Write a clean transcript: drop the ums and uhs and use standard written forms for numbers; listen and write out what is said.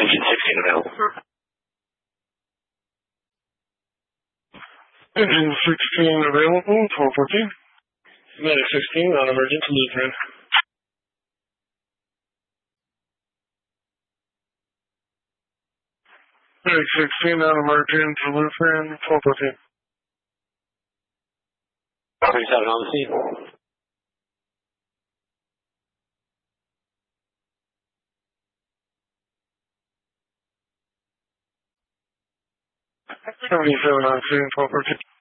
Engine 16 available. Engine 16 available, 1214. Medic 16, non-emergent to Lutheran. Medic 16, non-emergent to Lutheran, 1214. 37 on the scene. $77 on scene, 1214.